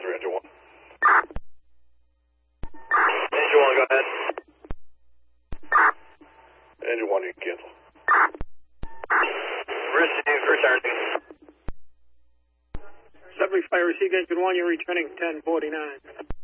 for engine 1. Engine 1, go ahead. Engine 1, you can cancel. Receive, returning. Subway Fire, receive engine 1, you're returning 1049.